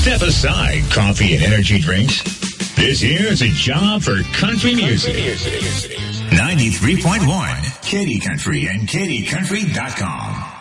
Step aside coffee and energy drinks. This here is a job for country music. 93.1 Katy Country and KatyCountry.com.